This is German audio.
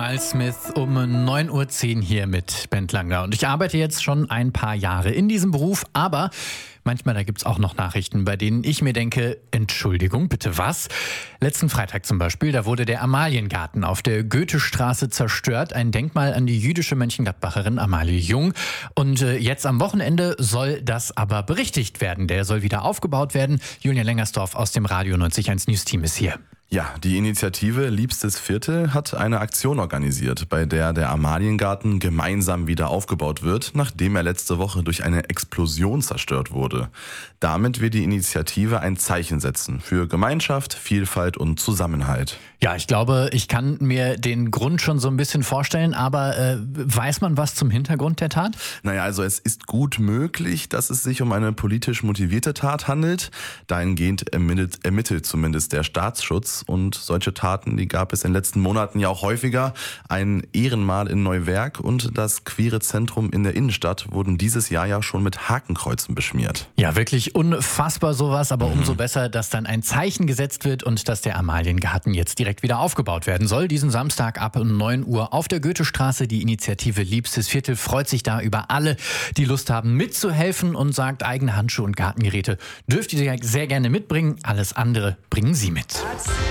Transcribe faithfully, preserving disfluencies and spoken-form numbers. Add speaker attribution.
Speaker 1: Carl Smith um neun Uhr zehn hier mit Bent Langner. Und ich arbeite jetzt schon ein paar Jahre in diesem Beruf, aber manchmal da gibt's auch noch Nachrichten, bei denen ich mir denke, Entschuldigung, bitte was? Letzten Freitag zum Beispiel, da wurde der Amaliengarten auf der Goethestraße zerstört, ein Denkmal an die jüdische Mönchengladbacherin Amalie Jung. Und äh, jetzt am Wochenende soll das aber berichtigt werden. Der soll wieder aufgebaut werden. Julian Lengersdorf aus dem Radio neunzig Komma eins News Team ist hier.
Speaker 2: Ja, die Initiative Liebstes Viertel hat eine Aktion organisiert, bei der der Amaliengarten gemeinsam wieder aufgebaut wird, nachdem er letzte Woche durch eine Explosion zerstört wurde. Damit will die Initiative ein Zeichen setzen für Gemeinschaft, Vielfalt und Zusammenhalt.
Speaker 1: Ja, ich glaube, ich kann mir den Grund schon so ein bisschen vorstellen, aber äh, weiß man was zum Hintergrund der Tat?
Speaker 2: Naja, also es ist gut möglich, dass es sich um eine politisch motivierte Tat handelt. Dahingehend ermittelt, ermittelt zumindest der Staatsschutz. Und solche Taten, die gab es in den letzten Monaten ja auch häufiger. Ein Ehrenmal in Neuwerk und das Queere Zentrum in der Innenstadt wurden dieses Jahr ja schon mit Hakenkreuzen beschmiert.
Speaker 1: Ja, wirklich unfassbar sowas, aber mhm. umso besser, dass dann ein Zeichen gesetzt wird und dass der Amaliengarten jetzt direkt wieder aufgebaut werden soll. Diesen Samstag ab neun Uhr auf der Goethestraße. Die Initiative Liebstes Viertel freut sich da über alle, die Lust haben mitzuhelfen und sagt, eigene Handschuhe und Gartengeräte dürft ihr sehr gerne mitbringen. Alles andere bringen Sie mit.